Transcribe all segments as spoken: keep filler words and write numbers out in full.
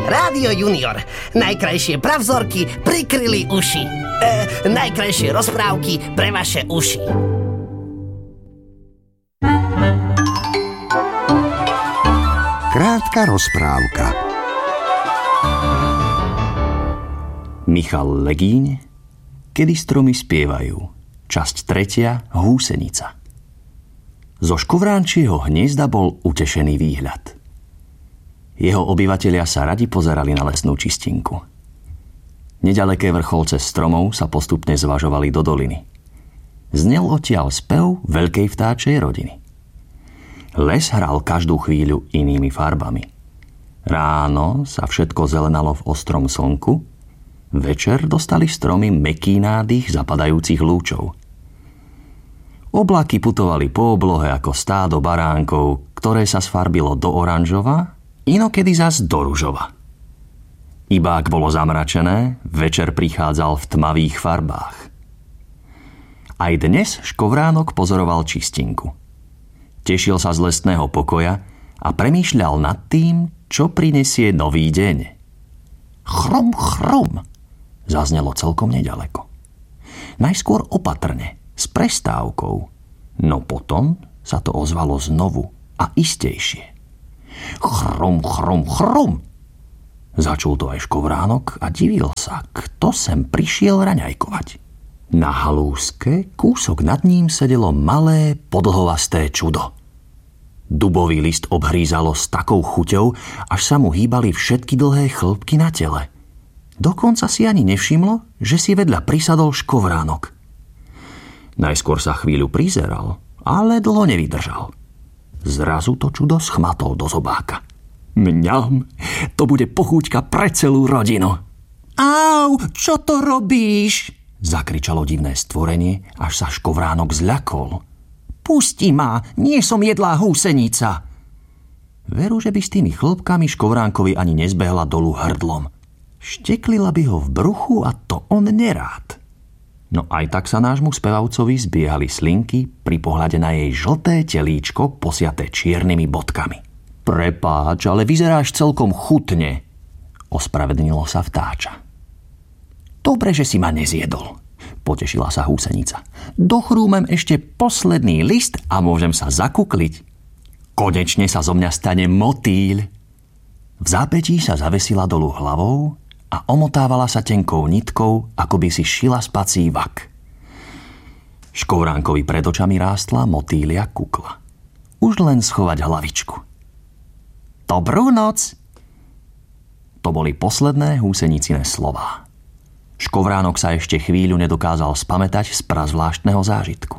Rádio Junior. Najkrajšie pravzorky prikryli uši. E, najkrajšie rozprávky pre vaše uši. Krátka rozprávka. Michal Legíň, Kedy stromy spievajú. Časť tretia, Húsenica. Zo škovránčieho hniezda bol utešený výhľad. Jeho obyvatelia sa radi pozerali na lesnú čistinku. Nedaleké vrcholce stromov sa postupne zvažovali do doliny. Znel odtiaľ spev veľkej vtáčej rodiny. Les hral každú chvíľu inými farbami. Ráno sa všetko zelenalo v ostrom slnku, večer dostali stromy mäkký nádych zapadajúcich lúčov. Oblaky putovali po oblohe ako stádo baránkov, ktoré sa sfarbilo do oranžova, inokedy zas do ružova. Iba ak bolo zamračené, večer prichádzal v tmavých farbách. Aj dnes škovránok pozoroval čistinku. Tešil sa z lesného pokoja a premýšľal nad tým, čo prinesie nový deň. Chrom, chrom, zaznelo celkom nedaleko. Najskôr opatrne, s prestávkou, no potom sa to ozvalo znovu a istejšie. Chrom, chrom, chrom. Začul to aj škovránok a divil sa, kto sem prišiel raňajkovať. Na halúske kúsok nad ním sedelo malé podlhovasté čudo. Dubový list obhrízalo s takou chuťou, až sa mu hýbali všetky dlhé chlpky na tele. Dokonca si ani nevšimlo, že si vedľa prisadol škovránok. Najskôr sa chvíľu prizeral, ale dlho nevydržal. Zrazu to čudo schmatol do zobáka. Mňam, to bude pochúťka pre celú rodinu. Au, čo to robíš? Zakričalo divné stvorenie, až sa škovránok zľakol. Pusti ma, nie som jedlá húsenica. Veru, že by s tými chlopkami škovránkovi ani nezbehla dolu hrdlom. Šteklila by ho v bruchu a to on nerád. No aj tak sa nášmu spevavcovi zbiehali slinky pri pohľade na jej žlté telíčko posiaté čiernymi bodkami. Prepáč, ale vyzeráš celkom chutne, ospravedlnilo sa vtáča. Dobre, že si ma nezjedol, potešila sa húsenica. Dochrúmem ešte posledný list a môžem sa zakukliť. Konečne sa zo mňa stane motýľ. V zápätí sa zavesila dolu hlavou a omotávala sa tenkou nitkou, ako by si šila spací vak. Škovránkovi pred očami rástla motýlia kukla. Už len schovať hlavičku. Dobrú noc! To boli posledné húsenicine slová. Škovránok sa ešte chvíľu nedokázal spamätať z prazvláštneho zážitku.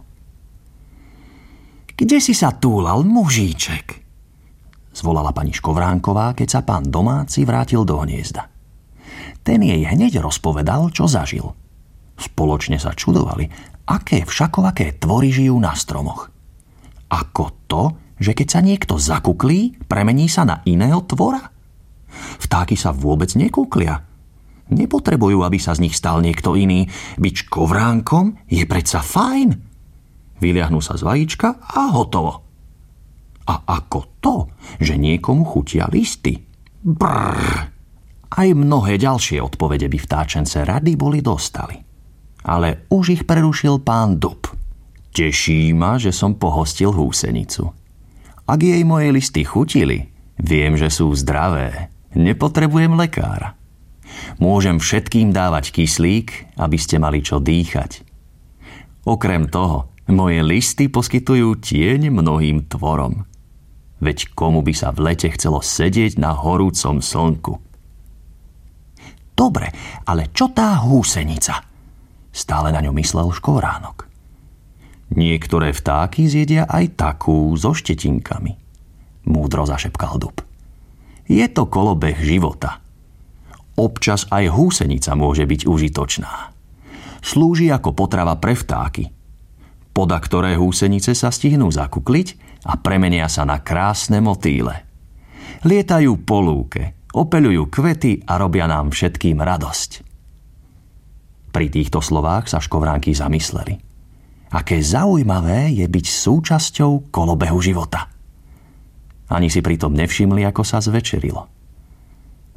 Kde si sa túlal, mužíček? Zvolala pani Škovránková, keď sa pán domáci vrátil do hniezda. Ten jej hneď rozpovedal, čo zažil. Spoločne sa čudovali, aké všakovaké tvory žijú na stromoch. Ako to, že keď sa niekto zakuklí, premení sa na iného tvora? Vtáky sa vôbec nekuklia. Nepotrebujú, aby sa z nich stal niekto iný. Byť škovránkom je predsa fajn. Vyliahnú sa z vajíčka a hotovo. A ako to, že niekomu chutia listy? Brrr. Aj mnohé ďalšie odpovede by vtáčence rady boli dostali. Ale už ich prerušil pán Dub. Teší ma, že som pohostil húsenicu. Ak jej moje listy chutili, viem, že sú zdravé. Nepotrebujem lekára. Môžem všetkým dávať kyslík, aby ste mali čo dýchať. Okrem toho, moje listy poskytujú tieň mnohým tvorom. Veď komu by sa v lete chcelo sedieť na horúcom slnku? Dobre, ale čo tá húsenica? Stále na ňu myslel škovránok. Niektoré vtáky zjedia aj takú so štetinkami. Múdro zašepkal Dub. Je to kolobeh života. Občas aj húsenica môže byť užitočná. Slúži ako potrava pre vtáky. Poda ktoré húsenice sa stihnú zakukliť a premenia sa na krásne motýle. Lietajú po lúke, opeľujú kvety a robia nám všetkým radosť. Pri týchto slovách sa škovránky zamysleli. Aké zaujímavé je byť súčasťou kolobehu života. Ani si pritom nevšimli, ako sa zvečerilo.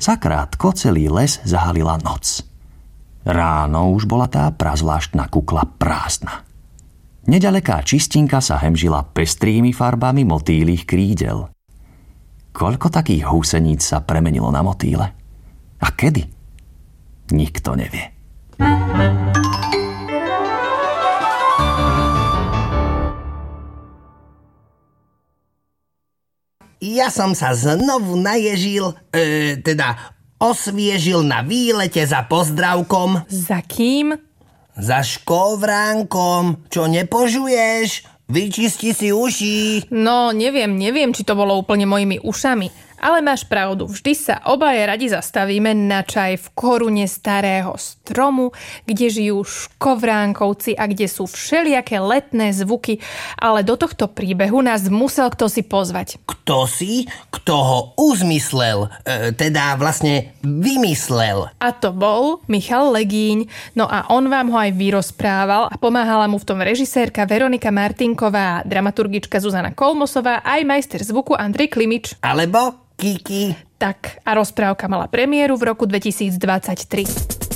Zakrátko celý les zahalila noc. Ráno už bola tá prazvláštna kukla prázdna. Neďaleká čistinka sa hemžila pestrými farbami motýlých krídel. Koľko takých húseníc sa premenilo na motýle? A kedy? Nikto nevie. Ja som sa znovu naježil, e, teda osviežil na výlete za pozdravkom. Za kým? Za škovránkom. Čo, nepožuješ? Vyčisti si uši. No, neviem, neviem, či to bolo úplne mojimi ušami. Ale máš pravdu, vždy sa obaja radi zastavíme na čaj v korune starého stromu, kde žijú škovránkovci a kde sú všelijaké letné zvuky, ale do tohto príbehu nás musel kto si pozvať. Kto si? Kto ho uzmyslel? E, teda vlastne vymyslel. A to bol Michal Legíň. No a on vám ho aj vyrozprával a pomáhala mu v tom režisérka Veronika Martinková, dramaturgička Zuzana Kolmosová aj majster zvuku Andrej Klimič. Alebo Kiki. Tak, a rozprávka mala premiéru v roku dvetisícdvadsaťtri.